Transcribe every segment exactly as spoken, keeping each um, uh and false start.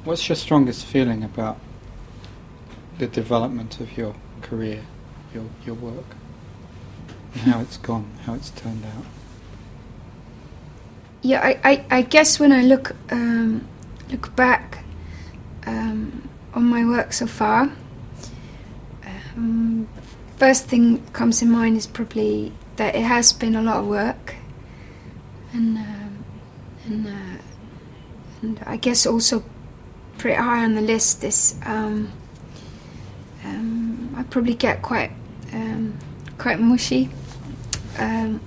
What's your strongest feeling about the development of your career, your your work, and how it's gone, how it's turned out? Yeah, I, I, I guess when I look um, look back um, on my work so far, um, first thing that comes in mind is probably that it has been a lot of work, and um, and uh, and I guess also pretty high on the list is um, um, I probably get quite um, quite mushy. Um,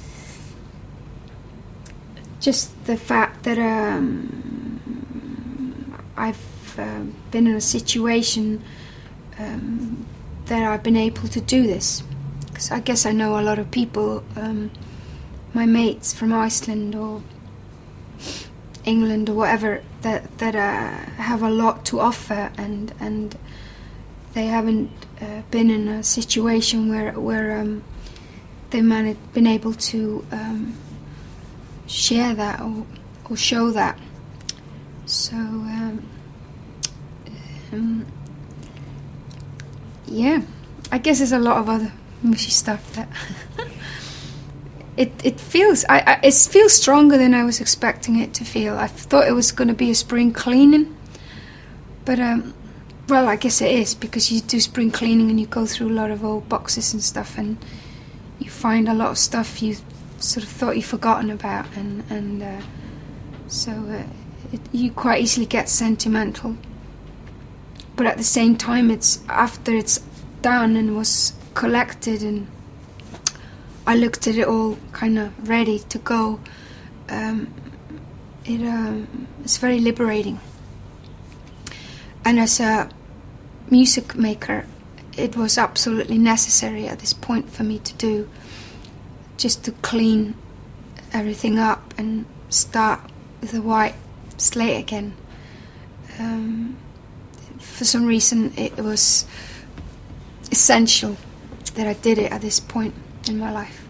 just the fact that um, I've uh, been in a situation um, that I've been able to do this, because I guess I know a lot of people, um, my mates from Iceland or England or whatever, that that uh, have a lot to offer, and and they haven't uh, been in a situation where where um, they managed been able to um, share that or or show that. So um, um, yeah, I guess there's a lot of other mushy stuff that it it feels I, I it feels stronger than I was expecting it to feel. I thought it was going to be a spring cleaning, but um, well, I guess it is, because you do spring cleaning and you go through a lot of old boxes and stuff, and you find a lot of stuff you sort of thought you'd forgotten about, and and uh, so uh, it, you quite easily get sentimental. But at the same time, it's after it's done and was collected, and I looked at it all kind of ready to go. Um, it um, it's very liberating, and as a music maker, it was absolutely necessary at this point for me to do, just to clean everything up and start with a white slate again. Um, for some reason, it was essential that I did it at this point in my life.